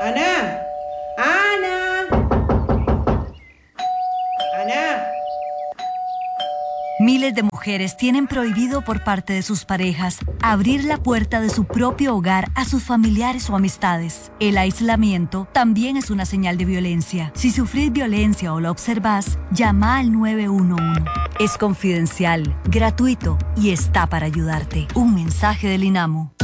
Ana, Ana, Ana. Miles de mujeres tienen prohibido por parte de sus parejas abrir la puerta de su propio hogar a sus familiares o amistades. El aislamiento también es una señal de violencia. Si sufrís violencia o la observás, llama al 911. Es confidencial, gratuito y está para ayudarte. Un mensaje del INAMU.